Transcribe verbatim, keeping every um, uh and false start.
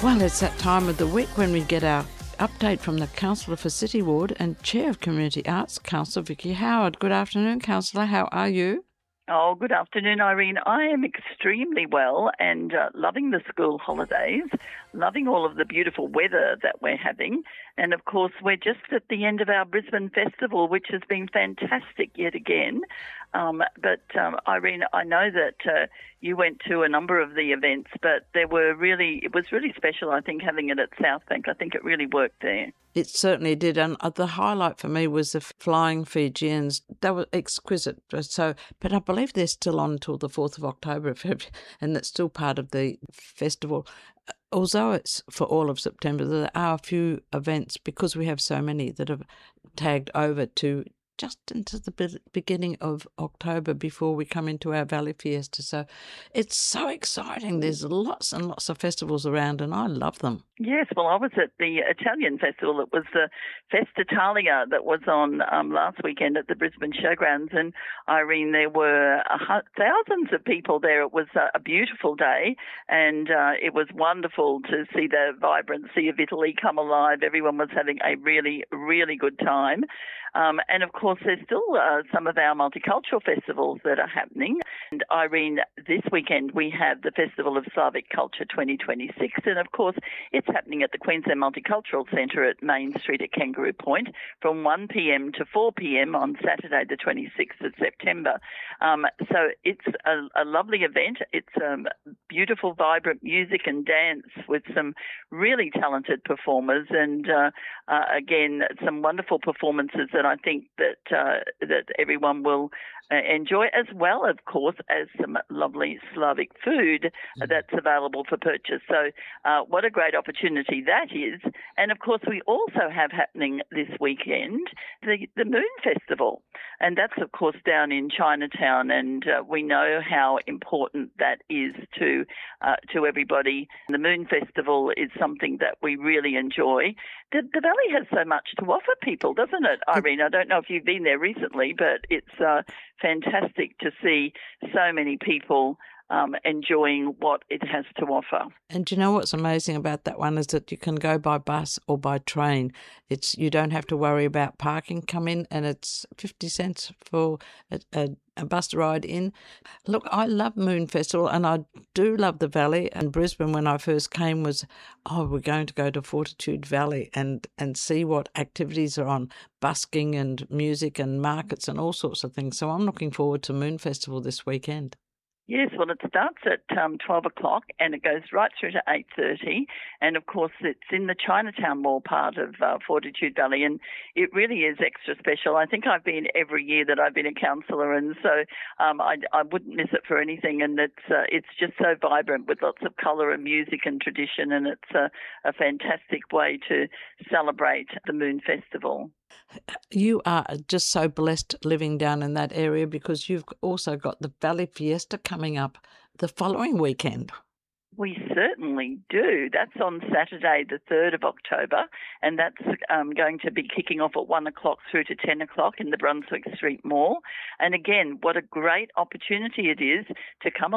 Well, it's that time of the week when we get our update from the Councillor for City Ward and Chair of Community Arts, Councillor Vicky Howard. Good afternoon, Councillor. How are you? Oh, good afternoon, Irene. I am extremely well and uh, loving the school holidays, loving all of the beautiful weather that we're having. And, of course, we're just at the end of our Brisbane Festival, which has been fantastic yet again. Um, but, um, Irene, I know that uh, you went to a number of the events, but there were really, it was really special, I think, having it at Southbank. I think it really worked there. It certainly did, and the highlight for me was the Flying Fijians. They were exquisite. So, but I believe they're still on until the fourth of October, and that's still part of the festival. Although it's for all of September, there are a few events, because we have so many that have tagged over to just into the beginning of October before we come into our Valley Fiesta. So it's so exciting. There's lots and lots of festivals around, and I love them. Yes, well, I was at the Italian festival. It was the Festa Italia that was on um, last weekend at the Brisbane Showgrounds. And, Irene, there were uh, thousands of people there. It was uh, a beautiful day, and uh, it was wonderful to see the vibrancy of Italy come alive. Everyone was having a really, really good time. Um, and, of course, there's still uh, some of our multicultural festivals that are happening. And, Irene, this weekend we have the Festival of Slavic Culture twenty twenty-six. And, of course, it's happening at the Queensland Multicultural Centre at Main Street at Kangaroo Point from one p.m. to four p.m. on Saturday the twenty-sixth of September. Um, so it's a, a lovely event. It's um, beautiful, vibrant music and dance with some really talented performers, and uh, uh, again, some wonderful performances that I think that uh, that everyone will uh, enjoy, as well, of course, as some lovely Slavic food mm-hmm. that's available for purchase. So uh, what a great opportunity that is. And, of course, we also have happening this weekend the, the Moon Festival, and that's, of course, down in Chinatown, and uh, we know how important that is to uh, to everybody. The Moon Festival is something that we really enjoy. The, the Valley has so much to offer people, doesn't it, Irene? I don't know if you've been there recently, but it's uh, fantastic to see so many people Um, enjoying what it has to offer. And do you know what's amazing about that one is that you can go by bus or by train. It's you don't have to worry about parking. Come in and it's fifty cents for a, a, a bus ride in. Look, I love Moon Festival, and I do love the Valley. And Brisbane, when I first came, was, oh, we're going to go to Fortitude Valley and, and see what activities are on, busking and music and markets and all sorts of things. So I'm looking forward to Moon Festival this weekend. Yes, well, it starts at um, twelve o'clock and it goes right through to eight thirty. And, of course, it's in the Chinatown Mall part of uh, Fortitude Valley, and it really is extra special. I think I've been every year that I've been a councillor, and so um, I, I wouldn't miss it for anything. And it's uh, it's just so vibrant with lots of colour and music and tradition, and it's a, a fantastic way to celebrate the Moon Festival. You are just so blessed living down in that area, because you've also got the Valley Fiesta coming up the following weekend. We certainly do. That's on Saturday, the third of October, and that's um, going to be kicking off at one o'clock through to ten o'clock in the Brunswick Street Mall. And again, what a great opportunity it is to come